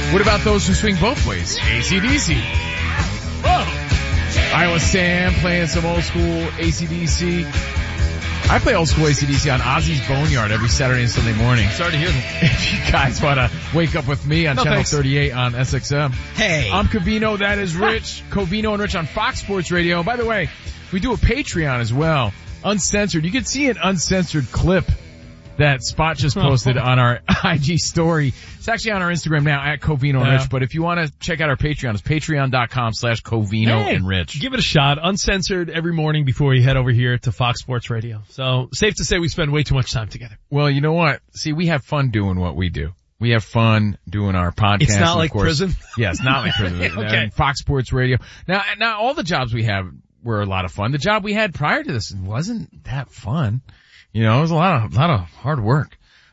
What about those who swing both ways? AC/DC. Whoa. Iowa Sam playing some old school AC/DC. I play old school AC/DC on Ozzy's Boneyard every Saturday and Sunday morning. Sorry to hear that. If you guys want to wake up with me on Channel thanks. 38 on SXM. Hey. I'm Covino, that is Rich. Covino and Rich on Fox Sports Radio. By the way, we do a Patreon as well. Uncensored. You can see an uncensored clip that Spot just posted on our IG story. It's actually on our Instagram now at Covino and Rich. But if you want to check out our Patreon, it's patreon.com/Covino and Rich. Give it a shot. Uncensored every morning before you head over here to Fox Sports Radio. So safe to say we spend way too much time together. Well, you know what? See, we have fun doing what we do. We have fun doing our podcast. It's not and like of course, prison? Yeah, it's not like prison. Okay. And Fox Sports Radio. Now all the jobs we have were a lot of fun. The job we had prior to this wasn't that fun. You know, it was a lot of hard work.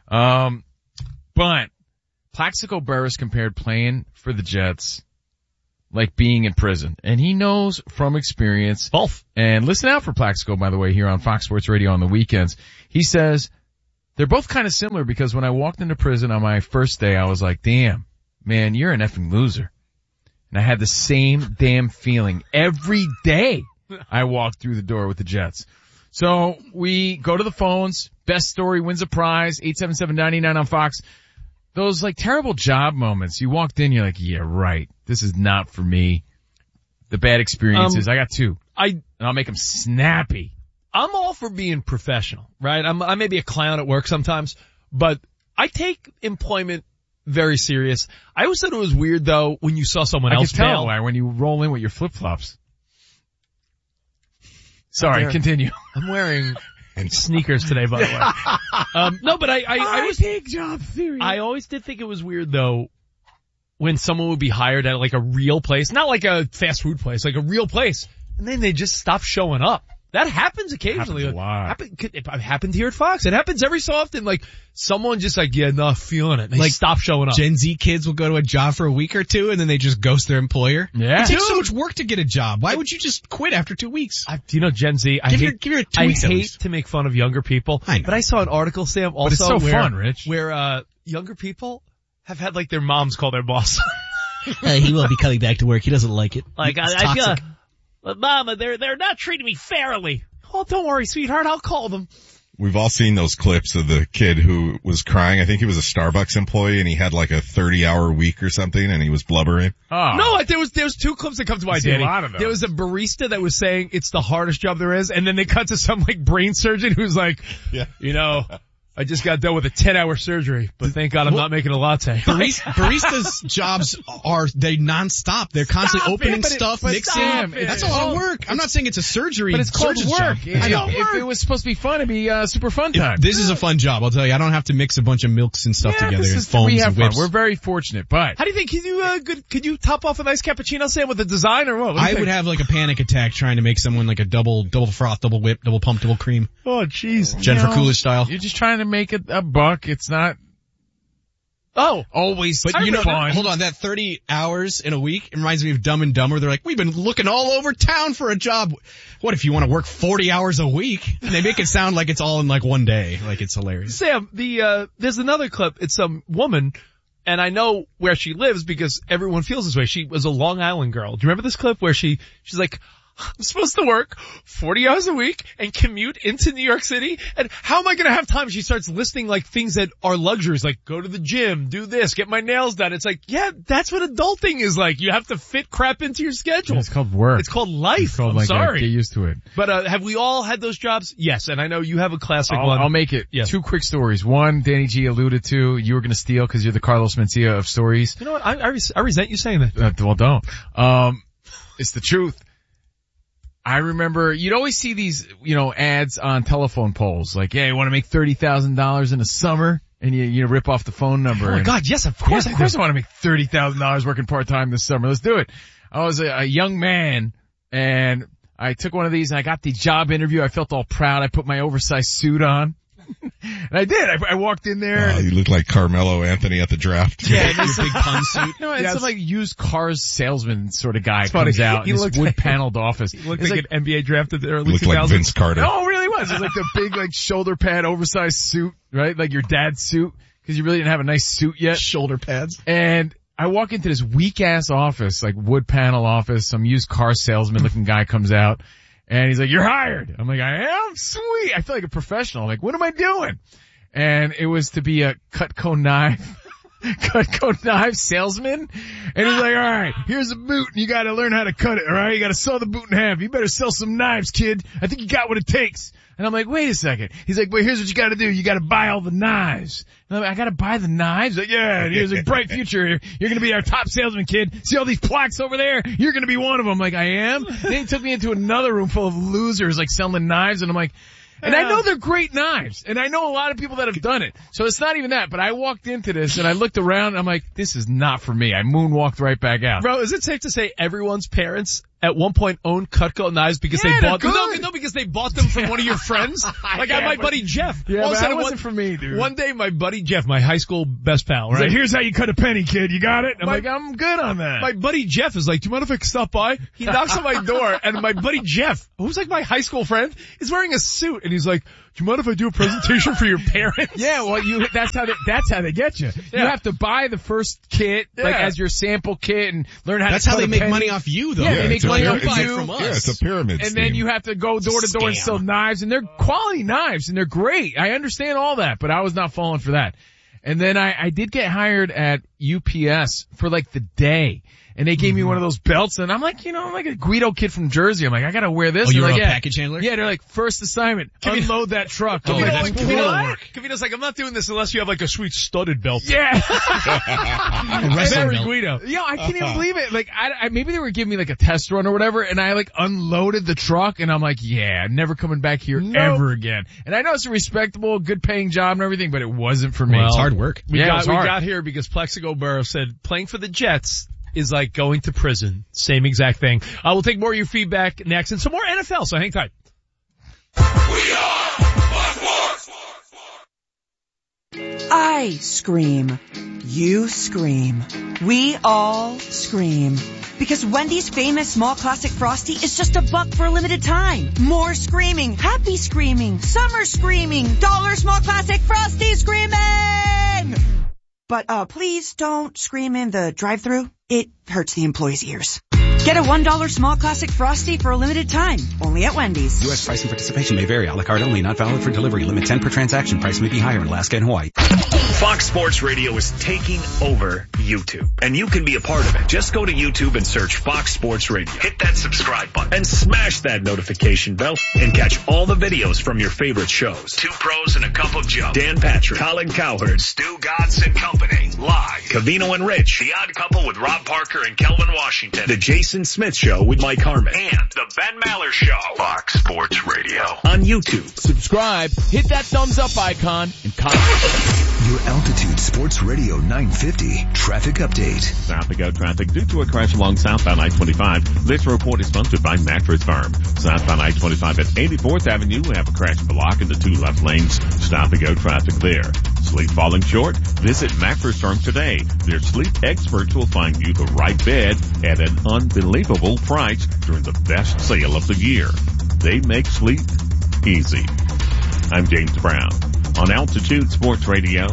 But Plaxico Burress compared playing for the Jets like being in prison. And he knows from experience. Both. And listen out for Plaxico, by the way, here on Fox Sports Radio on the weekends. He says they're both kind of similar because when I walked into prison on my first day, I was like, damn, man, you're an effing loser. And I had the same damn feeling every day I walked through the door with the Jets. So we go to the phones. Best story wins a prize. 877-99 on Fox. Those like terrible job moments. You walked in, you're like, yeah, right. This is not for me. The bad experiences. I got two. And I'll make them snappy. I'm all for being professional, right? I may be a clown at work sometimes, but I take employment very serious. I always thought it was weird though when you saw someone else I can tell bail. why when you roll in with your flip-flops. Sorry, continue. I'm wearing sneakers today, by the way. No, but I take job theory. I always did think it was weird though when someone would be hired at like a real place, not like a fast food place, like a real place, and then they just stop showing up. That happens occasionally. Happens a lot. It happened here at Fox. It happens every so often. Like someone just like, yeah, not feeling it. They Like, stop showing up. Gen Z kids will go to a job for a week or two and then they just ghost their employer. Yeah. It takes so much work to get a job. Why would you just quit after 2 weeks? Do you know Gen Z? Give her 2 I weeks at hate least. to make fun of younger people, I know. but I saw an article, Sam, also it's so where, fun, Rich. where younger people have had like their moms call their boss. He won't be coming back to work. He doesn't like it. Like It's I feel, toxic. Mama, they're not treating me fairly. Oh, don't worry, sweetheart. I'll call them. We've all seen those clips of the kid who was crying. I think he was a Starbucks employee and he had like a 30-hour week or something and he was blubbering. Oh. No, there was two clips that come to my see a Danny. lot of those. There was a barista that was saying it's the hardest job there is, and then they cut to some like brain surgeon who's like, Yeah. you know, I just got done with a 10-hour surgery, but thank God I'm not making a latte. Baristas' jobs they nonstop. They're constantly opening stuff, mixing. That's a lot of work. I'm not saying it's a surgery. But it's called surgeon's work. job. I know. If it was supposed to be fun, it'd be super fun time. This is a fun job, I'll tell you. I don't have to mix a bunch of milks and stuff together and foams we have and fun. whips. We're very fortunate, but How do you think, could you top off a nice cappuccino, Sam, with a design or what? I would have like a panic attack trying to make someone like a double froth, double whip, double pump, double cream. Oh, jeez. Jennifer Coolidge style. you're just trying to make it a buck. It's not always But you know, fun. hold on, that 30 hours in a week, it reminds me of Dumb and Dumber. They're like, we've been looking all over town for a job. What if you want to work 40 hours a week? And they make it sound like it's all in like one day. Like it's hilarious. Sam, there's another clip. It's some woman, and I know where she lives because everyone feels this way. She was a Long Island girl. Do you remember this clip where she's like, I'm supposed to work 40 hours a week and commute into New York City, and how am I going to have time? She starts listing like things that are luxuries, like go to the gym, do this, get my nails done. It's like, yeah, that's what adulting is like. You have to fit crap into your schedule. It's called work. It's called life. It's called I'm like sorry. Get used to it. But have we all had those jobs? Yes, and I know you have a classic one. I'll make it. Yes. Two quick stories. One, Danny G alluded to, you were going to steal because you're the Carlos Mencia of stories. You know what? I resent you saying that. Well, don't. It's the truth. I remember you'd always see these, ads on telephone poles like, hey, you want to make $30,000 in a summer? And you rip off the phone number. Oh my God, yes, of course. Yeah, of course I want to make $30,000 working part-time this summer. Let's do it. I was a young man and I took one of these and I got the job interview. I felt all proud. I put my oversized suit on. And I did. I walked in there. You look like Carmelo Anthony at the draft. Yeah, and this big pun suit. And some like used cars salesman sort of guy funny. comes out He in this looked wood-paneled office. He looked like an NBA drafted the early Looked 2000s. like Vince Carter. No, it really was. It was like the big like shoulder pad oversized suit, right? Like your dad's suit. Cause you really didn't have a nice suit yet. Shoulder pads. And I walk into this weak ass office, like wood panel office, some used car salesman looking guy comes out and he's like, "You're hired." I'm like, "I am? Sweet." I feel like a professional. I'm like, "What am I doing?" And it was to be a Cutco knife salesman. And he's like, "All right, here's a boot and you gotta learn how to cut it, alright? You gotta saw the boot in half. You better sell some knives, kid. I think you got what it takes." And I'm like, "Wait a second." He's like, "Well, here's what you gotta do. You gotta buy all the knives." And I'm like, "I gotta buy the knives?" Like, "Yeah, and here's a bright future. You're gonna be our top salesman, kid. See all these plaques over there? You're gonna be one of them." I'm like, "I am?" Then he took me into another room full of losers, like selling knives, and I'm like, and I know they're great knives, and I know a lot of people that have done it. So it's not even that, but I walked into this and I looked around and I'm like, this is not for me. I moonwalked right back out. Bro, is it safe to say everyone's parents at one point owned Cutco knives because they bought them? No, because they bought them from one of your friends. Like I had my buddy Jeff. Yeah, but that wasn't for me, dude. One day my buddy Jeff, my high school best pal, right? He's like, "Here's how you cut a penny, kid. You got it?" I'm like, "I'm good on that." My buddy Jeff is like, "Do you mind if I stop by?" He knocks on my door and my buddy Jeff, who's like my high school friend, is wearing a suit and he's like, "Do you mind if I do a presentation for your parents?" Yeah, well, that's how they get you. Yeah. You have to buy the first kit, like as your sample kit and learn how That's to how cut they a make penny. money off you, though. Yeah, they make money off you. from us. Yeah, it's a pyramid And scheme. then you have to go door to door and sell knives, and they're quality knives, and they're great. I understand all that, but I was not falling for that. And then I did get hired at UPS for like the day. And they gave me one of those belts, and I'm like, I'm like a Guido kid from Jersey. I'm like, I gotta wear this. Oh, you're like, a package handler? Yeah, they're like, first assignment, unload that truck. Oh, that's like, cool. what? Kavito's like, "I'm not doing this unless you have like a sweet studded belt." Yeah. Wrestling belt. Guido. Yeah, I can't even believe it. Like, I maybe they were giving me like a test run or whatever, and I like unloaded the truck, and I'm like, yeah, never coming back here ever again. And I know it's a respectable, good paying job and everything, but it wasn't for me. Well, it's hard work. We Yeah, it was hard. got here because Plexico Burrow said playing for the Jets is like going to prison. Same exact thing. We'll take more of your feedback next and some more NFL, so hang tight. I scream. You scream. We all scream. Because Wendy's famous small classic Frosty is just $1 for a limited time. More screaming, happy screaming, summer screaming, dollar small classic Frosty screaming! But please don't scream in the drive-thru. It hurts the employees' ears. Get a $1 small classic Frosty for a limited time. Only at Wendy's. U.S. price and participation may vary. A la carte only. Not valid for delivery. Limit 10 per transaction. Price may be higher in Alaska and Hawaii. Fox Sports Radio is taking over YouTube, and you can be a part of it. Just go to YouTube and search Fox Sports Radio. Hit that subscribe button and smash that notification bell and catch all the videos from your favorite shows. Two Pros and a Cup of Joe. Dan Patrick, Colin Cowherd, Stu Godson and Company. Live. Cavino and Rich. The Odd Couple with Rob Parker and Kelvin Washington. The Jason Smith Show with Mike Harmon. And the Ben Maller Show. Fox Sports Radio. On YouTube. Subscribe, hit that thumbs up icon, and comment. Your Altitude Sports Radio 950 traffic update. South Go traffic due to a crash along southbound I-25. This report is sponsored by Mattress Firm. Southbound I-25 at 84th Avenue. We have a crash block in the two left lanes. Stop and go traffic there. Sleep falling short? Visit Mattress Firm today. Their sleep experts will find you the right bed at an unbelievable price during the best sale of the year. They make sleep easy. I'm James Brown on Altitude Sports Radio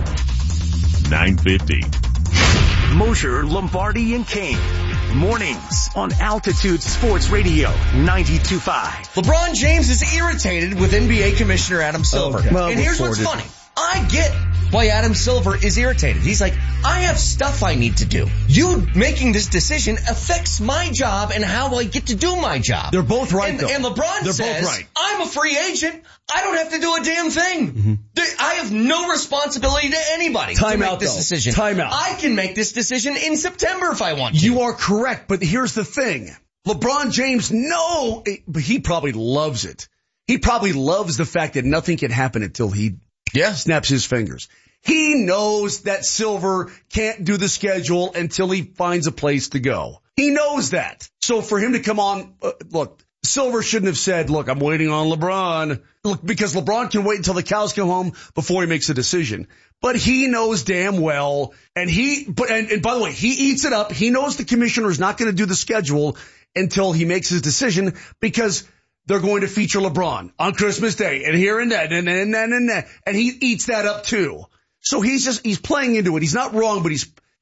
950. Mosher, Lombardi, and King. Mornings on Altitude Sports Radio 92.5. LeBron James is irritated with NBA Commissioner Adam Silver. Okay. Well, and here's what's funny. I get why Adam Silver is irritated. He's like, I have stuff I need to do. You making this decision affects my job and how I get to do my job. They're both right, though. And LeBron They're says, both right. I'm a free agent. I don't have to do a damn thing. Mm-hmm. I have no responsibility to anybody to make this decision. Time out. I can make this decision in September if I want to. You are correct, but here's the thing. LeBron James, but he probably loves it. He probably loves the fact that nothing can happen until he snaps his fingers. He knows that Silver can't do the schedule until he finds a place to go. He knows that. So for him to come on, look, Silver shouldn't have said, look, I'm waiting on LeBron. Look, because LeBron can wait until the cows come home before he makes a decision. But he knows damn well, and by the way, he eats it up. He knows the commissioner is not going to do the schedule until he makes his decision because they're going to feature LeBron on Christmas Day and here and that and he eats that up too. So he's playing into it. He's not wrong, but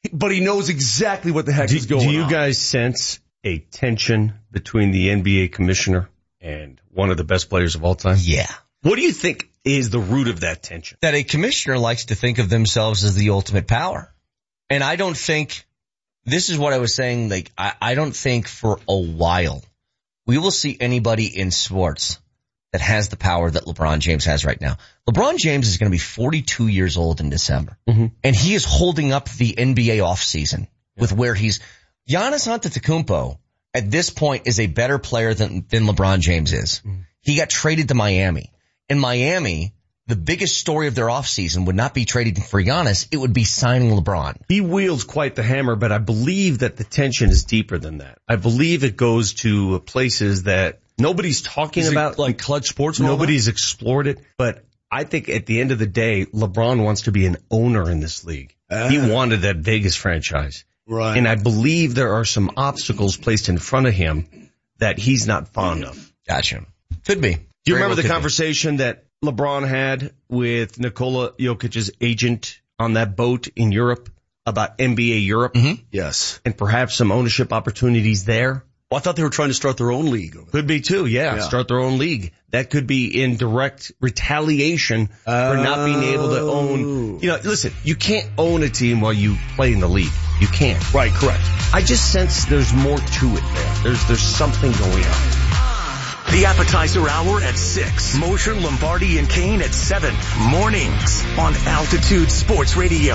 but he knows exactly what the heck is going on. Do you guys sense a tension between the NBA commissioner and one of the best players of all time? Yeah. What do you think is the root of that tension? That a commissioner likes to think of themselves as the ultimate power. And I don't think, this is what I was saying, like, I don't think for a while we will see anybody in sports that has the power that LeBron James has right now. LeBron James is going to be 42 years old in December. Mm-hmm. And he is holding up the NBA offseason with where he's, Giannis Antetokounmpo at this point is a better player than LeBron James is. Mm-hmm. He got traded to Miami. In Miami, the biggest story of their offseason would not be trading for Giannis. It would be signing LeBron. He wields quite the hammer, but I believe that the tension is deeper than that. I believe it goes to places that nobody's talking about. Like Clutch Sports? Nobody's explored it. But I think at the end of the day, LeBron wants to be an owner in this league. He wanted that Vegas franchise. Right. And I believe there are some obstacles placed in front of him that he's not fond of. Gotcha. Could be. Do you remember the conversation that LeBron had with Nikola Jokic's agent on that boat in Europe about NBA Europe? Mm-hmm. Yes. And perhaps some ownership opportunities there? Well, I thought they were trying to start their own league. Could be too, yeah. Start their own league. That could be in direct retaliation for not being able to own. You know, listen, you can't own a team while you play in the league. You can't. Right, correct. I just sense there's more to it there. There's something going on. The appetizer hour at 6. Mosher, Lombardi, and Kane at 7. Mornings on Altitude Sports Radio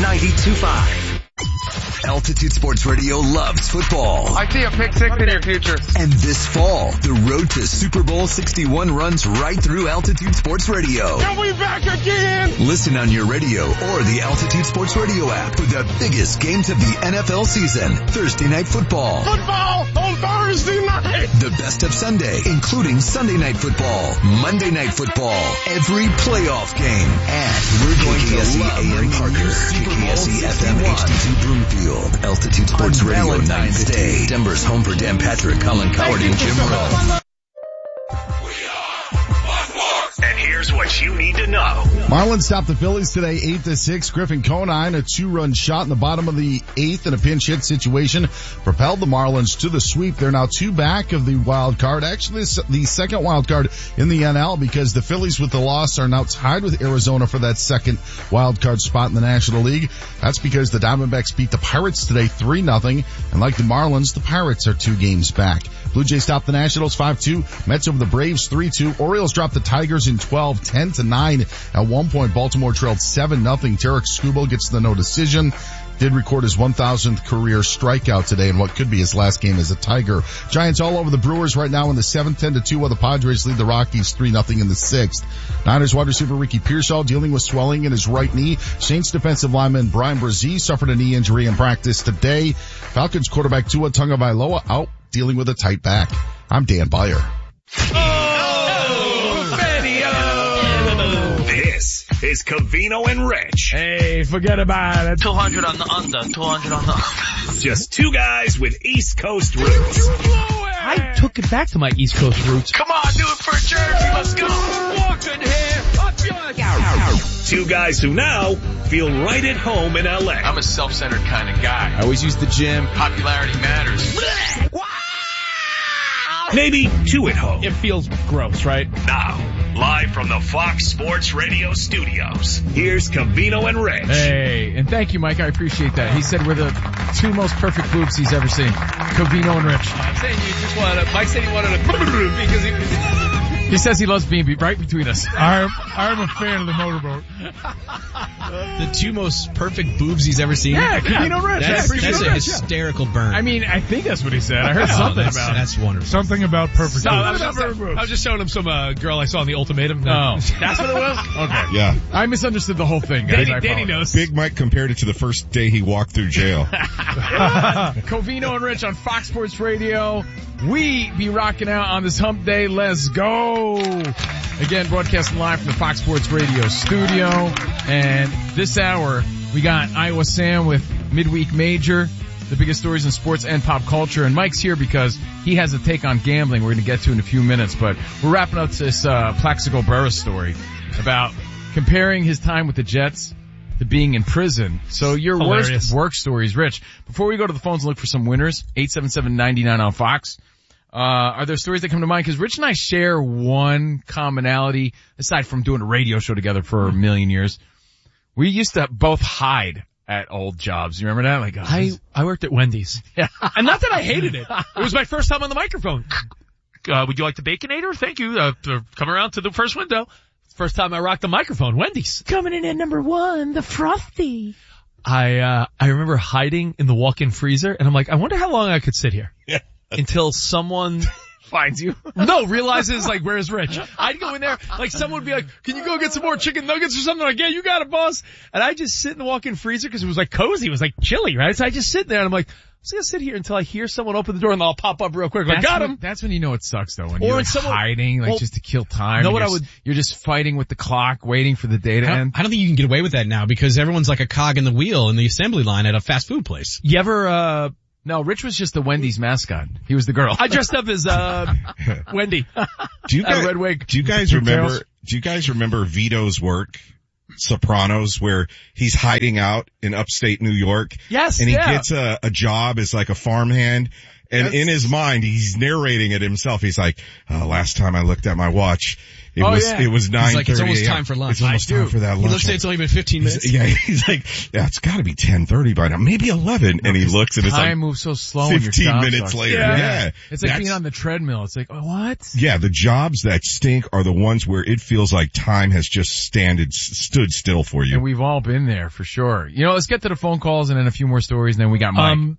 92.5. Altitude Sports Radio loves football. I see a pick six in your future. And this fall, the road to Super Bowl 61 runs right through Altitude Sports Radio. Are we back again? Listen on your radio or the Altitude Sports Radio app for the biggest games of the NFL season. Thursday Night Football. Football on Thursday night. The best of Sunday, including Sunday Night Football, Monday Night Football, every playoff game. And we're going to love Parker, KKSE FM HD2 Broomfield. Altitude Sports Radio 950. Denver's home for Dan Patrick, Colin Coward, and Jim Rowe. And here's what you need to know. Marlins stopped the Phillies today 8-6. Griffin Conine, a 2-run shot in the bottom of the 8th in a pinch hit situation, propelled the Marlins to the sweep. They're now 2 back of the wild card. Actually, the second wild card in the NL, because the Phillies with the loss are now tied with Arizona for that second wild card spot in the National League. That's because the Diamondbacks beat the Pirates today 3-0. And like the Marlins, the Pirates are 2 games back. Blue Jays stopped the Nationals 5-2. Mets over the Braves 3-2. Orioles dropped the Tigers in 12, 10-9. At one point, Baltimore trailed 7-0. Tarek Skubal gets the no decision. Did record his 1,000th career strikeout today in what could be his last game as a Tiger. Giants all over the Brewers right now in the 7th, 10-2, while the Padres lead the Rockies 3-0 in the 6th. Niners wide receiver Ricky Pearsall dealing with swelling in his right knee. Saints defensive lineman Brian Brzee suffered a knee injury in practice today. Falcons quarterback Tua Tagovailoa out dealing with a tight back. I'm Dan Beyer. This is Covino and Rich. Hey, forget about it. 200 on the under, 200 on the under. Just 2 guys with East Coast roots. I took it back to my East Coast roots. Come on, do it for Jersey. Let's go. Walking here. 2 guys who now feel right at home in LA. I'm a self-centered kind of guy. I always use the gym. Popularity matters. Maybe 2 at home. It feels gross, right? Now, live from the Fox Sports Radio studios, here's Covino and Rich. Hey, and thank you, Mike. I appreciate that. He said we're the 2 most perfect boobs he's ever seen. Covino and Rich. I'm saying you just wanted Mike said he wanted to because he says he loves being right between us. I'm a fan of the motorboat. The 2 most perfect boobs he's ever seen. Yeah, Covino Rich. That's a hysterical burn. I mean, I think that's what he said. I heard something about it. That's wonderful. Something about perfect boobs. I was just showing him some girl I saw in the Ultimatum. Oh. That's what it was? Okay. Yeah. I misunderstood the whole thing, guys. Danny knows. Big Mike compared it to the first day he walked through jail. Covino and Rich on Fox Sports Radio. We be rocking out on this hump day. Let's go. Again, broadcasting live from the Fox Sports Radio studio. And this hour, we got Iowa Sam with Midweek Major, the biggest stories in sports and pop culture. And Mike's here because he has a take on gambling we're going to get to in a few minutes. But we're wrapping up this Plaxico Burress story about comparing his time with the Jets to being in prison. So your Hilarious. worst work stories, Rich. Before we go to the phones and look for some winners, 877-99 on Fox. Are there stories that come to mind? Because Rich and I share one commonality, aside from doing a radio show together for a million years. We used to both hide at old jobs. You remember that? Like, I worked at Wendy's. Yeah. And not that I hated it. It was my first time on the microphone. Would you like the Baconator? Thank you for coming around to the first window. First time I rocked the microphone, Wendy's. Coming in at number 1, the Frosty. I remember hiding in the walk-in freezer, and I'm like, I wonder how long I could sit here. Yeah. Until someone finds you. No, realizes like, where's Rich? I'd go in there, like someone would be like, can you go get some more chicken nuggets or something? Like, yeah, you got it, boss. And I just sit in the walk-in freezer because it was like cozy. It was like chilly, right? So I just sit there and I'm like, I'm just gonna sit here until I hear someone open the door and I'll pop up real quick. Like, got him. That's when you know it sucks though, when Or you're when like someone- hiding, like well, just to kill time. know and what you're I would- You're just fighting with the clock, waiting for the day to end. I don't think you can get away with that now because everyone's like a cog in the wheel in the assembly line at a fast food place. You ever, No, Rich was just the Wendy's mascot. He was the girl. I dressed up as, Wendy. Do you guys, Red Wig. do you guys remember Vito's work? Sopranos, where he's hiding out in upstate New York. Yes, and he yeah. gets a job as like a farmhand. And in his mind, he's narrating it himself. He's like, last time I looked at my watch, it was 9:30 He's like, it's almost time for lunch. It's almost time for that lunch. He looks, it's only been 15 minutes. He's like, yeah, it's gotta be 10:30 by now, maybe 11. And he looks and it's Time like moves so slow when your 15 job minutes sucks. later. Yeah. Yeah. It's like being on the treadmill. It's like, what? Yeah, the jobs that stink are the ones where it feels like time has just stood still for you. And we've all been there for sure. You know, let's get to the phone calls and then a few more stories and then we got Mike.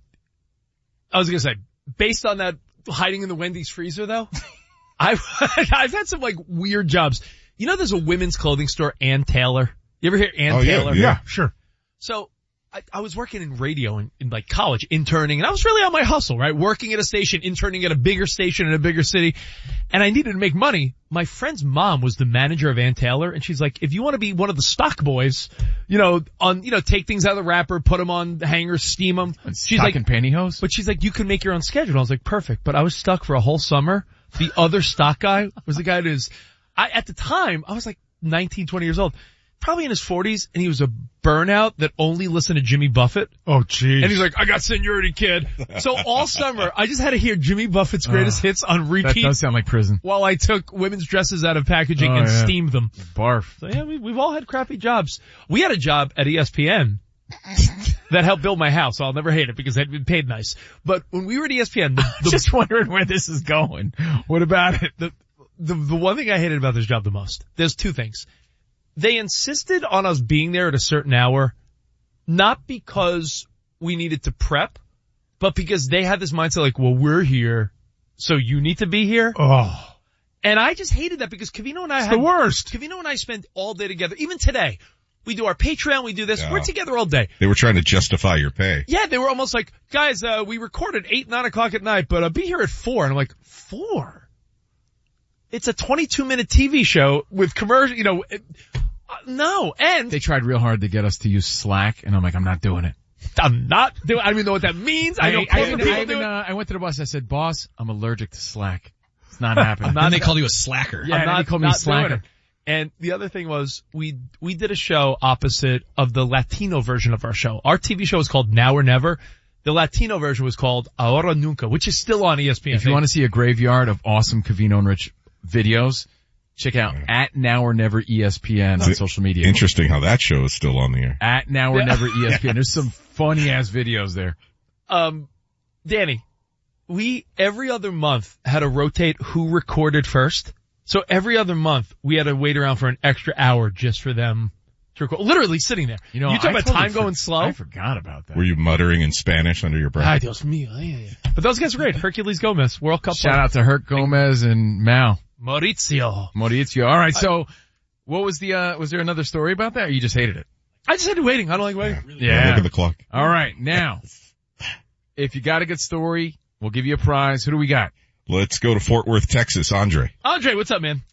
I was gonna say, based on that hiding in the Wendy's freezer though, I've had some like weird jobs. You know there's a women's clothing store, Ann Taylor? You ever hear Ann Taylor? Yeah, sure. So, I was working in radio in like college, interning, and I was really on my hustle, right? Working at a station, interning at a bigger station in a bigger city, and I needed to make money. My friend's mom was the manager of Ann Taylor, and she's like, if you want to be one of the stock boys, take things out of the wrapper, put them on the hangers, steam them. She's like, in pantyhose? but she's like, you can make your own schedule. I was like, perfect. But I was stuck for a whole summer. The other stock guy was the guy at the time, I was like 19, 20 years old, probably in his 40s, and he was a burnout that only listened to Jimmy Buffett. Oh, jeez. And he's like, I got seniority, kid. So all summer, I just had to hear Jimmy Buffett's greatest hits on That repeat does sound like prison. while I took women's dresses out of packaging and steamed them. Barf. So yeah, we've all had crappy jobs. We had a job at ESPN that helped build my house. So I'll never hate it because I'd been paid nice. But when we were at ESPN, Just wondering where this is going. What about it? the one thing I hated about this job the most, there's two things. They insisted on us being there at a certain hour, not because we needed to prep, but because they had this mindset like, well, we're here, so you need to be here. Oh, And I just hated that because Covino and I it's the worst. Covino and I spend all day together. Even today, we do our Patreon, we do this. Yeah. We're together all day. They were trying to justify your pay. Yeah, they were almost like, guys, we record at 8, 9 o'clock at night, but be here at 4. And I'm like, 4? It's a 22-minute TV show with commercial, no. And They tried real hard to get us to use Slack and I'm like, I'm not doing it. I'm not doing, I don't even know what that means. I know corporate people do it. I went to the boss. I said, boss, I'm allergic to Slack. It's not happening. And they called you a slacker. Yeah, I'm and not, he called me not a slacker. doing it. And the other thing was, we did a show opposite of the Latino version of our show. Our TV show is called Now or Never. The Latino version was called Ahora Nunca, which is still on ESPN. If you want to see a graveyard of awesome Covino and Rich videos, check out at Now or Never ESPN on social media. Interesting how that show is still on the air. At Now or Never ESPN. There's some funny ass videos there. Danny, we every other month had to rotate who recorded first. So every other month we had to wait around for an extra hour just for them to record. Literally sitting there. You talk about time going slow. I forgot about that. Were you muttering in Spanish under your breath? Ay, Dios mío. But those guys are great. Hercules Gomez, World Cup. Shout out to Herc Gomez and Mao. Maurizio. All right. So what was was there another story about that or you just hated it? I just hated waiting. I don't like waiting. Yeah. Look at the clock. All right. Now, if you got a good story, we'll give you a prize. Who do we got? Let's go to Fort Worth, Texas. Andre, what's up, man?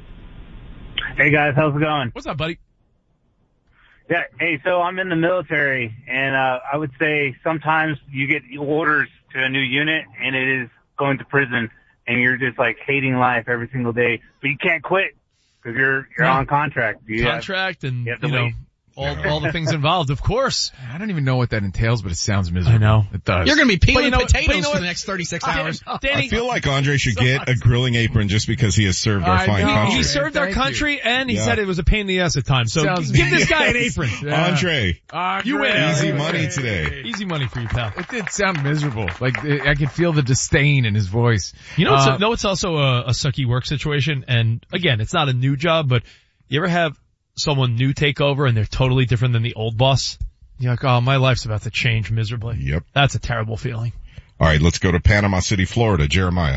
Hey guys, how's it going? What's up, buddy? Yeah, hey, so I'm in the military, and I would say sometimes you get orders to a new unit, and it is going to prison, and you're just like hating life every single day, but you can't quit because you're on contract. You have to wait. all the things involved, of course. I don't even know what that entails, but it sounds miserable. I know. It does. You're going to be peeling potatoes for the next 36 hours. Danny, I feel like Andre should get a grilling apron just because he has served our fine country. He served our country, and he said it was a pain in the ass at times. So give this guy an apron. Andre, you win. Easy money today. Easy money for you, pal. It did sound miserable. Like, I could feel the disdain in his voice. You know, it's also a sucky work situation, and again, it's not a new job, but you ever have someone new take over and they're totally different than the old boss? You're like, oh, my life's about to change miserably. Yep. That's a terrible feeling. All right, let's go to Panama City, Florida. Jeremiah.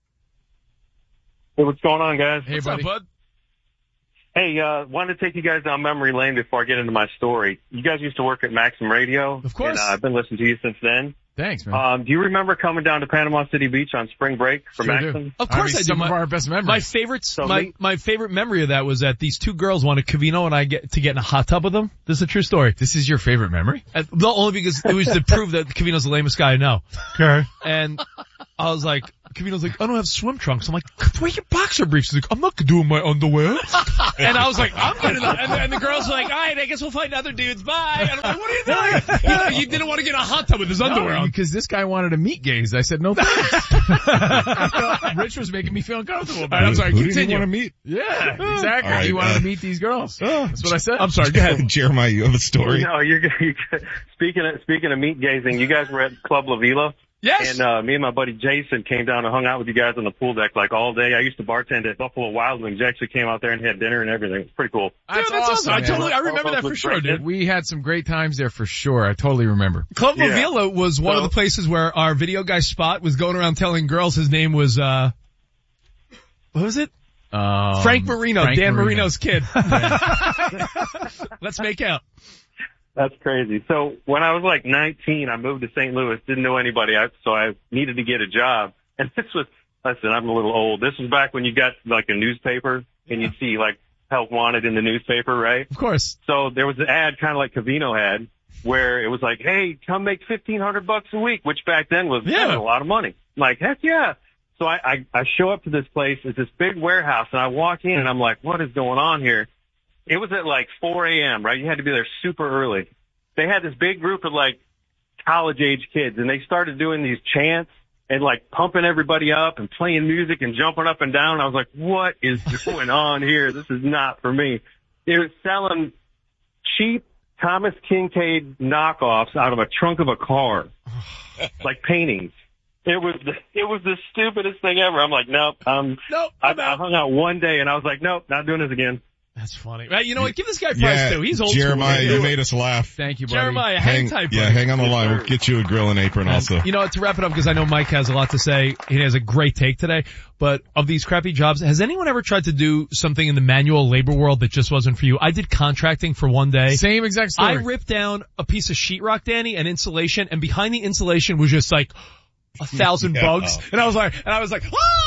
Hey, what's going on, guys? Hey, what's up, bud? Hey, wanted to take you guys down memory lane before I get into my story. You guys used to work at Maxim Radio. Of course. And I've been listening to you since then. Thanks, man. Do you remember coming down to Panama City Beach on spring break for Maxim? Of course I do. Some of our best memories. My favorite memory of that was that these two girls wanted Covino and I to get in a hot tub with them. This is a true story. This is your favorite memory? No, only because it was to prove that Covino's the lamest guy I know. Okay. And I was like, Covino's like, I don't have swim trunks. I'm like, wear your boxer briefs. He's like, I'm not doing my underwear. And I was like, I'm getting up. And the girls were like, all right, I guess we'll find other dudes. Bye. And I'm like, what are you doing? He didn't want to get in a hot tub with his underwear on. Because this guy wanted to meet gays. I said, no thanks. Rich was making me feel uncomfortable about it. I'm sorry, Who continue. did you want to meet? Yeah, exactly. Right, he wanted to meet these girls. That's what I said. I'm sorry, go ahead. Jeremiah, you have a story? No, you're speaking of meat gazing, you guys were at Club La Vila. Yes. And me and my buddy Jason came down and hung out with you guys on the pool deck like all day. I used to bartend at Buffalo Wild Wings. Actually came out there and had dinner and everything. It's pretty cool. That's awesome. I remember that for sure, dude. We had some great times there for sure. I totally remember. Club La Vila was one of the places where our video guy Spot was going around telling girls his name was, what was it? Frank Marino, Dan Marino's kid. Let's make out. That's crazy. So when I was like 19, I moved to St. Louis, didn't know anybody, so I needed to get a job. And this was, listen, I'm a little old. This was back when you got like a newspaper and you'd see like help wanted in the newspaper, right? Of course. So there was an ad kind of like Covino had where it was like, hey, come make $1,500 a week, which back then was a lot of money. I'm like, heck yeah. So I show up to this place. It's this big warehouse and I walk in and I'm like, what is going on here? It was at like 4 a.m., right? You had to be there super early. They had this big group of like college age kids and they started doing these chants and like pumping everybody up and playing music and jumping up and down. I was like, what is going on here? This is not for me. It was selling cheap Thomas Kincaid knockoffs out of a trunk of a car, like paintings. It was the stupidest thing ever. I'm like, nope. I hung out one day and I was like, nope, not doing this again. That's funny. You know what? Give this guy a prize too. He's old Jeremiah, school. you made us laugh. Thank you, buddy. Jeremiah, hang tight, buddy. Yeah, hang on the line. We'll get you a grill and apron also. You know, to wrap it up, because I know Mike has a lot to say. He has a great take today. But of these crappy jobs, has anyone ever tried to do something in the manual labor world that just wasn't for you? I did contracting for one day. Same exact story. I ripped down a piece of sheetrock, Danny, and insulation, and behind the insulation was just like 1,000 bugs. And I was like, ah! I was like,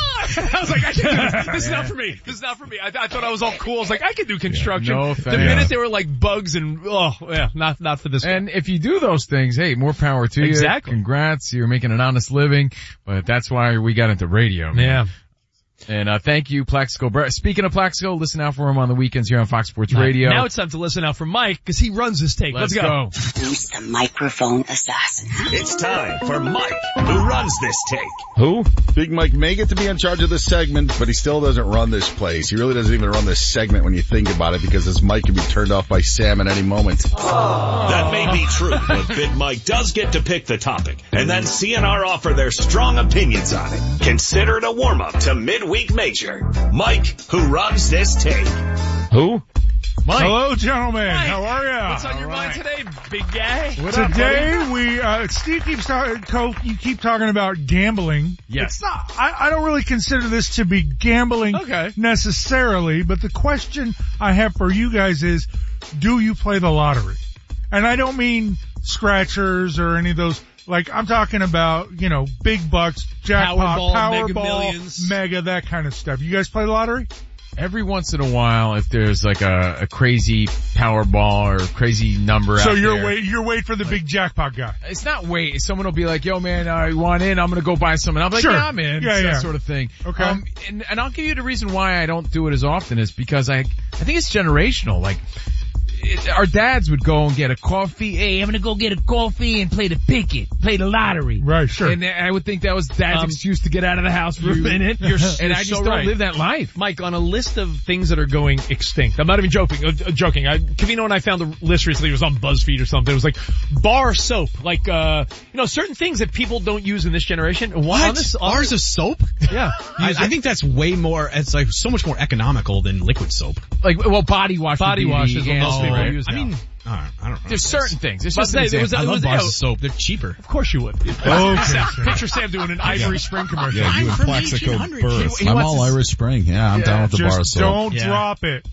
I can't do this. This is not for me. This is not for me. I thought I was all cool. I was like, I can do construction. No the minute they were like bugs and, not for this. And if you do those things, hey, more power to you. Exactly. Congrats. You're making an honest living. But that's why we got into radio. Man. Yeah. And thank you, Plaxico. Speaking of Plaxico, listen out for him on the weekends here on Fox Sports Radio. Now it's time to listen out for Mike, because he runs this take. Let's go. Who's the microphone assassin? It's time for Mike, who runs this take. Who? Big Mike may get to be in charge of this segment, but he still doesn't run this place. He really doesn't even run this segment when you think about it, because this mic can be turned off by Sam at any moment. That may be true, but Big Mike does get to pick the topic, and then CNR offer their strong opinions on it. Consider it a warm-up to midweek major. Mike, who runs this take. Who? Mike. Hello, gentlemen. Mike. How are you? What's on your mind today, big guy? Today we, Steve keeps talking, Coach, you keep talking about gambling. Yes. It's not, I don't really consider this to be gambling necessarily, but the question I have for you guys is, do you play the lottery? And I don't mean scratchers or any of those. Like, I'm talking about, big bucks, jackpot, Powerball, Mega, that kind of stuff. You guys play the lottery? Every once in a while, if there's like a crazy Powerball or crazy number out there. So you're waiting for the big jackpot guy. It's not wait. Someone will be like, yo man, you want in? I'm gonna go buy some. And I'm like, sure. yeah, I'm in. Yeah, that sort of thing. Okay. And I'll give you the reason why I don't do it as often is because I think it's generational. Like, our dads would go and get a coffee. Hey, I'm gonna go get a coffee and play the picket, play the lottery. Right, sure. And I would think that was Dad's excuse to get out of the house for a minute. And I just don't live that life. Mike, on a list of things that are going extinct, I'm not even joking. Covino and I found a list recently. It was on BuzzFeed or something. It was like bar soap, like certain things that people don't use in this generation. Bars of soap? Yeah. I think that's way more. It's like so much more economical than liquid soap. Like, body wash. Body wash is what most people use now. I mean, I don't know. There's certain things. It's just I love bars of soap. They're cheaper. Of course you would. Picture Sam doing an Ivory Spring commercial. Yeah, you and Plaxico Burst. I'm all Irish Spring. Yeah, I'm down with the bar of soap. Don't drop it.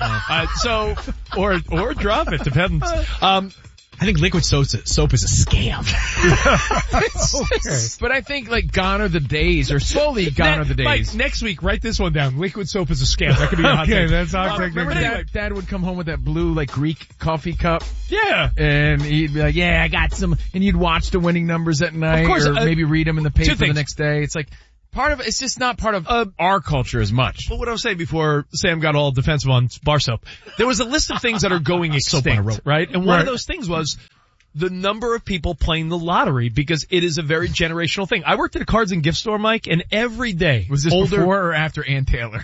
Or drop it, depends. I think liquid soap is a scam. Okay. But I think like gone are the days, or slowly gone are the days. Mike, next week, write this one down. Liquid soap is a scam. That could be a hot take. That's hot take. Remember Dad would come home with that blue like Greek coffee cup? Yeah. And he'd be like, yeah, I got some, and you'd watch the winning numbers at night, of course, or maybe read them in the paper the things. next day. It's like, it's just not part of our culture as much. But what I was saying before Sam got all defensive on bar soap, there was a list of things that are going extinct, right? And one of those things was the number of people playing the lottery, because it is a very generational thing. I worked at a cards and gift store, Mike, and every day. Was this before or after Ann Taylor?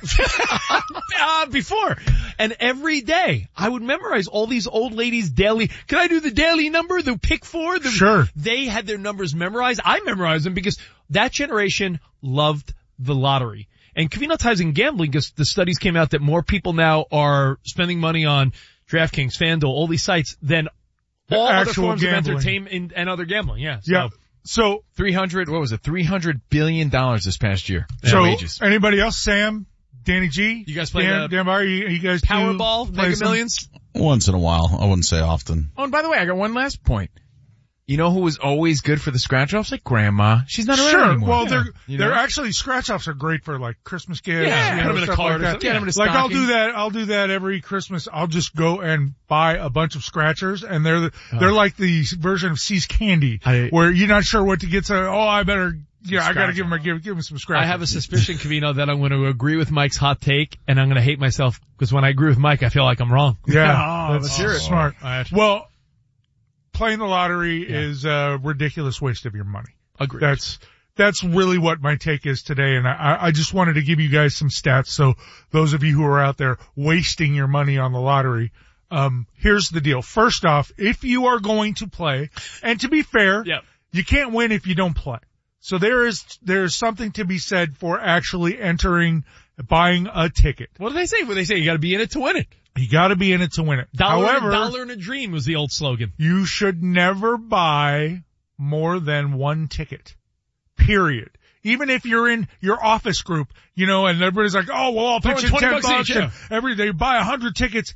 Before. And every day I would memorize all these old ladies' daily. Can I do the daily number? The pick four? Sure. They had their numbers memorized. I memorized them because that generation loved the lottery. And Covino ties in gambling, because the studies came out that more people now are spending money on DraftKings, FanDuel, all these sites than all other forms gambling. of entertainment and other gambling. Yeah. So $300 billion this past year. So wages. Anybody else? Sam? Danny G? You guys play Dan Bar, you guys Powerball, Mega Millions? Once in a while. I wouldn't say often. Oh, and by the way, I got one last point. You know who was always good for the scratch-offs? Like Grandma. She's not around anymore. Well, they're actually, scratch-offs are great for like Christmas gifts. Yeah, put them in a card or something. Get them in a Like stocking. I'll do that every Christmas. I'll just go and buy a bunch of scratchers, and they're like the version of See's Candy, where you're not sure what to get, so, I better, I gotta give him some scratchers. I have a suspicion, Covino, that I'm going to agree with Mike's hot take, and I'm going to hate myself, because when I agree with Mike, I feel like I'm wrong. Yeah. That's smart. Well, playing the lottery is a ridiculous waste of your money. Agreed. That's really what my take is today, and I just wanted to give you guys some stats, so those of you who are out there wasting your money on the lottery, here's the deal. First off, if you are going to play, and to be fair, you can't win if you don't play. So there's something to be said for actually buying a ticket. What do they say? What do they say? You gotta be in it to win it. You gotta be in it to win it. Dollar in a dream was the old slogan. You should never buy more than one ticket. Period. Even if you're in your office group, and everybody's like, oh, well, I'll pitch in $10 each, every day, buy 100 tickets.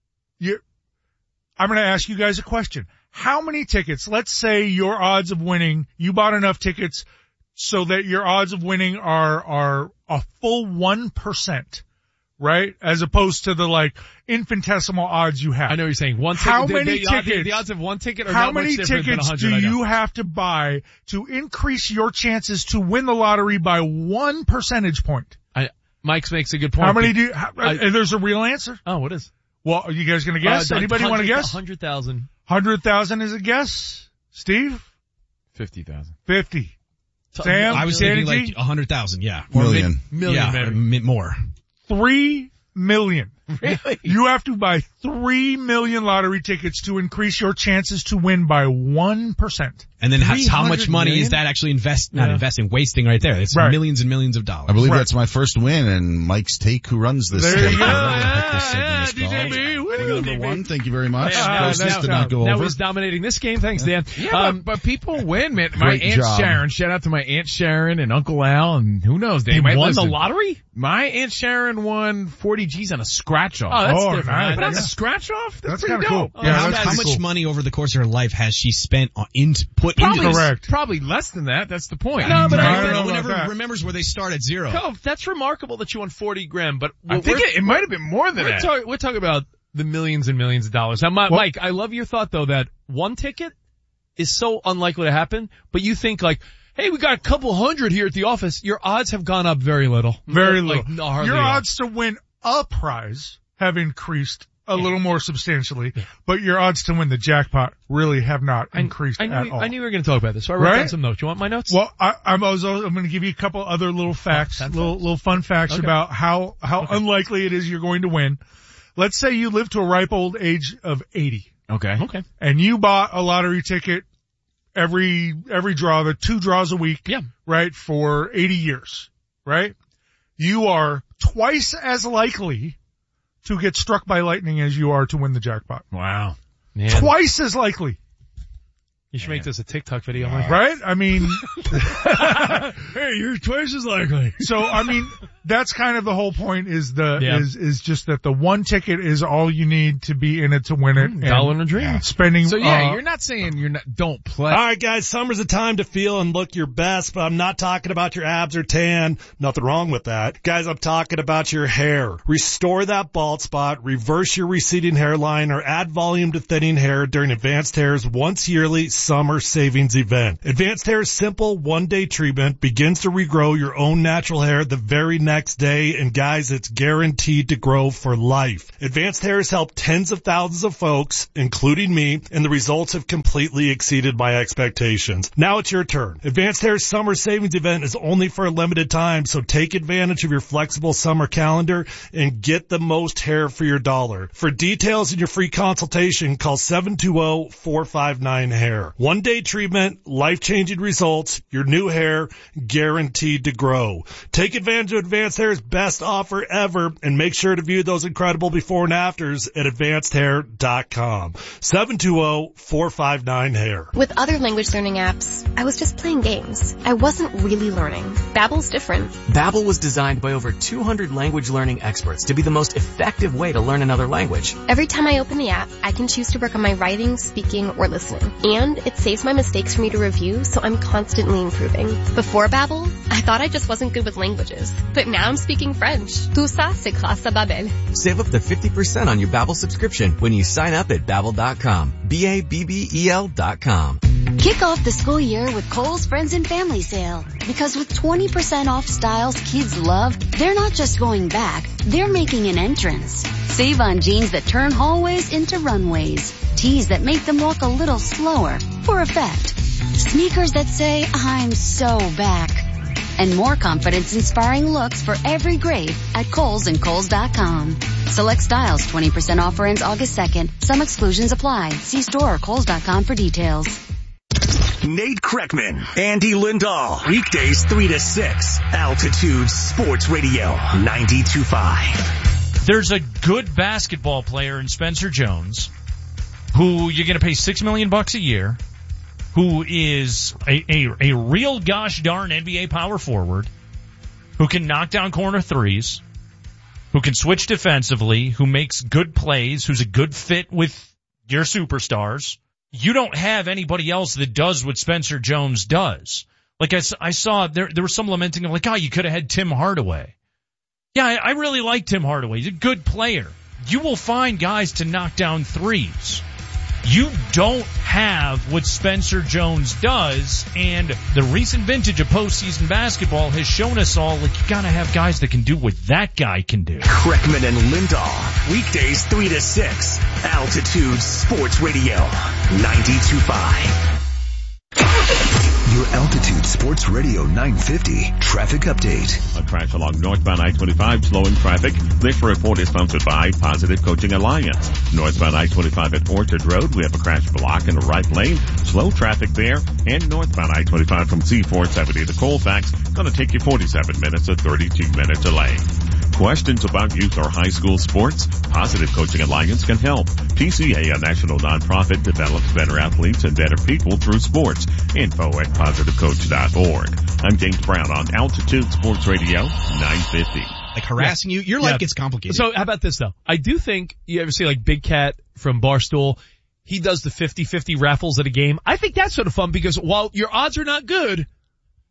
I'm gonna ask you guys a question. How many tickets, let's say your odds of winning, you bought enough tickets so that your odds of winning are a full 1%, right? As opposed to the infinitesimal odds you have. I know what you're saying. How many tickets? The odds of one ticket are how not much many different than tickets 100. do you have to buy to increase your chances to win the lottery by 1 percentage point? Mike makes a good point. How many and there's a real answer? Oh, what is? Well, are you guys gonna guess? Anybody want to guess? 100,000. 100,000 is a guess. Steve? 50,000. 50. Sam? I was thinking like 100,000, yeah. Million. Maybe. More. 3 million. Really? You have to buy 3 million lottery tickets to increase your chances to win by 1%. And then how much money is that actually wasting right there? It's millions and millions of dollars. I believe that's my first win, and Mike's take, who runs this. There you go. Number one, thank you very much. Did not go now over. he's dominating this game. Thanks, Dan. Yeah, but people win, man. My Aunt Sharon, shout out to my Aunt Sharon and Uncle Al, and who knows, they might won listen. the lottery? My Aunt Sharon won 40 G's on a scratch-off. Oh, that's different. Nice. But that's a scratch-off? That's kind pretty of dope. cool. Yeah, how much money over the course of her life has she spent into Correct. Probably less than that. That's the point. No, but I never remembers where they start at zero. No, that's remarkable that you won 40 grand, but I think it might have been more than that. We're talking about the millions and millions of dollars. Now, Mike, I love your thought though that one ticket is so unlikely to happen, but you think like, hey, we got a couple hundred here at the office. Your odds have gone up very little. Very little. Hardly your at all. odds to win a prize have increased a little more substantially, but your odds to win the jackpot really have not increased at all. I knew we were going to talk about this, so I wrote down some notes. You want my notes? Well, I'm going to give you a couple other little facts, little fun facts about how unlikely it is you're going to win. Let's say you live to a ripe old age of 80. Okay. And you bought a lottery ticket every draw, the 2 draws a week. Yeah. Right, for 80 years. Right? You are twice as likely to get struck by lightning as you are to win the jackpot. Wow. Man. Twice as likely. You should make this a TikTok video. Right? I mean, hey, you're twice as likely. So, I mean, that's kind of the whole point is is just that the one ticket is all you need to be in it to win it. Dollar and a dream. Spending. So you're not saying don't play. All right, guys, summer's a time to feel and look your best, but I'm not talking about your abs or tan. Nothing wrong with that. Guys, I'm talking about your hair. Restore that bald spot, reverse your receding hairline, or add volume to thinning hair during Advanced Hair's once yearly summer savings event. Advanced Hair's simple one-day treatment begins to regrow your own natural hair the very next day, and guys, it's guaranteed to grow for life. Advanced Hair has helped tens of thousands of folks, including me, and the results have completely exceeded my expectations. Now it's your turn. Advanced Hair's summer savings event is only for a limited time, so take advantage of your flexible summer calendar and get the most hair for your dollar. For details and your free consultation, call 720-459-HAIR. One-day treatment, life-changing results, your new hair guaranteed to grow. Take advantage of Advanced Hair's best offer ever, and make sure to view those incredible before and afters at advancedhair.com. 720-459-HAIR. With other language learning apps, I was just playing games. I wasn't really learning. Babbel's different. Babbel was designed by over 200 language learning experts to be the most effective way to learn another language. Every time I open the app, I can choose to work on my writing, speaking, or listening. And it saves my mistakes for me to review, so I'm constantly improving. Before Babbel, I thought I just wasn't good with languages. But now I'm speaking French. Tout ça, c'est grâce à Babbel. Save up to 50% on your Babbel subscription when you sign up at Babbel.com. Babbel.com. Kick off the school year with Kohl's Friends and Family Sale. Because with 20% off styles kids love, they're not just going back, they're making an entrance. Save on jeans that turn hallways into runways. Tees that make them walk a little slower, for effect. Sneakers that say, I'm so back. And more confidence-inspiring looks for every grade at Kohl's and Kohl's.com. Select styles, 20% offer ends August 2nd. Some exclusions apply. See store or Kohl's.com for details. Nate Kreckman, Andy Lindahl, weekdays 3 to 6, Altitude Sports Radio 92.5. There's a good basketball player in Spencer Jones who you're going to pay $6 million a year, who is a real gosh darn NBA power forward, who can knock down corner threes, who can switch defensively, who makes good plays, who's a good fit with your superstars. You don't have anybody else that does what Spencer Jones does. Like I saw there was some lamenting of like, oh, you could have had Tim Hardaway. Yeah, I really like Tim Hardaway. He's a good player. You will find guys to knock down threes. You don't have what Spencer Jones does, and the recent vintage of postseason basketball has shown us all, like, you gotta have guys that can do what that guy can do. Kreckman and Lindahl, weekdays 3 to 6, Altitude Sports Radio 92.5. Your Altitude Sports Radio 950 traffic update. A crash along northbound I-25, slowing traffic. This report is sponsored by Positive Coaching Alliance. Northbound I-25 at Orchard Road, we have a crash block in the right lane. Slow traffic there. And northbound I-25 from C-470 to Colfax, gonna take you 47 minutes, a 32-minute delay. Questions about youth or high school sports? Positive Coaching Alliance can help. PCA, a national nonprofit, develops better athletes and better people through sports. Info at positivecoach.org. I'm James Brown on Altitude Sports Radio 950. Like harassing you, your life gets complicated. So how about this though? I do think you ever see like Big Cat from Barstool, he does the 50-50 raffles at a game. I think that's sort of fun because while your odds are not good,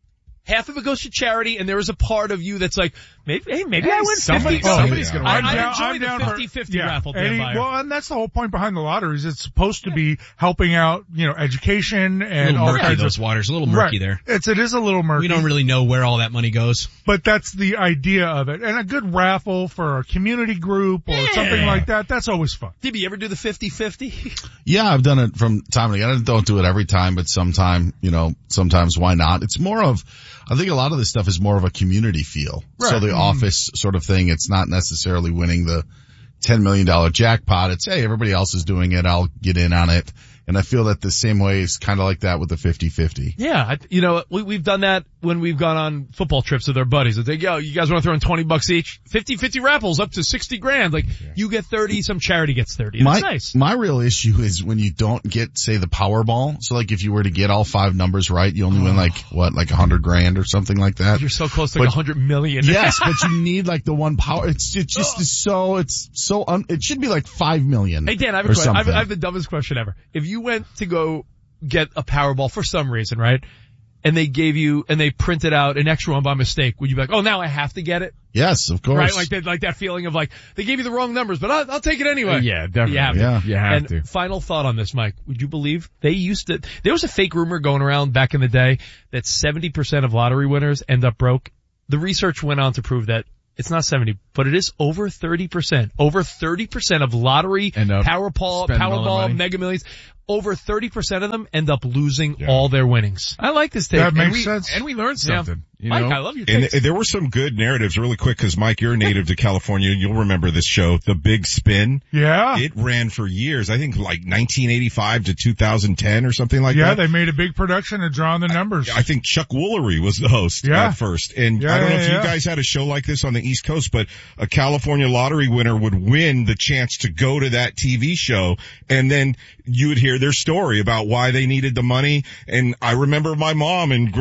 half of it goes to charity, and there is a part of you that's like, maybe I win 50. Somebody's gonna win. I enjoy the 50-50 raffle. And that's the whole point behind the lotteries. It's supposed to be helping out, education and all kinds of those waters. A little murky there. It is a little murky. We don't really know where all that money goes. But that's the idea of it. And a good raffle for a community group or something like that, that's always fun. Did you ever do the 50-50? Yeah, I've done it from time to time. I don't do it every time, but sometimes why not? It's more of, I think a lot of this stuff is more of a community feel. Right. So the office sort of thing, it's not necessarily winning the $10 million jackpot. It's, hey, everybody else is doing it. I'll get in on it. And I feel that the same way is kind of like that with the 50-50. Yeah. We've done that when we've gone on football trips with our buddies. It's like, yo, you guys want to throw in $20 each? 50-50 raffles up to $60,000. Like, you get 30, some charity gets 30. That's nice. My real issue is when you don't get, say, the Powerball. So like if you were to get all 5 numbers right, you only win like $100,000 or something like that. You're so close to like $100 million. Yes, but you need like the one power. It should be like $5 million. Hey Dan, I have a question. I have the dumbest question ever. If you went to go get a Powerball for some reason, right? And they printed out an extra one by mistake, would you be like, oh, now I have to get it? Yes, of course. Right? Like that feeling of like, they gave you the wrong numbers, but I'll take it anyway. Yeah, definitely. You have to. Final thought on this, Mike. Would you believe there was a fake rumor going around back in the day that 70% of lottery winners end up broke? The research went on to prove that it's not 70, but it is over 30%. Over 30% of lottery, Powerball, Mega Millions, over 30% of them end up losing all their winnings. I like this take. That makes sense. And we learned something. Mike, I love your takes. And there were some good narratives really quick because Mike, you're a native to California. You'll remember this show, The Big Spin. Yeah. It ran for years. I think like 1985 to 2010 or something like that. Yeah, they made a big production of drawing the numbers. I think Chuck Woolery was the host at first. And I don't know if you guys had a show like this on the East Coast, but a California lottery winner would win the chance to go to that TV show, and then you would hear their story about why they needed the money. And I remember my mom and